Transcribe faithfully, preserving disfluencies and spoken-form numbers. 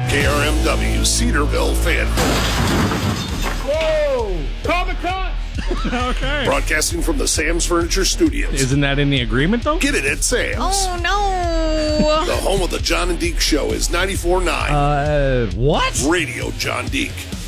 K R M W, Cedarville, Fayetteville. Whoa! Comic-Con! Okay. Broadcasting from the Sam's Furniture Studios. Isn't that in the agreement, though? Get it at Sam's. Oh, no. The home of the John and Deke Show is ninety-four point nine. Uh, what? Radio John Deke.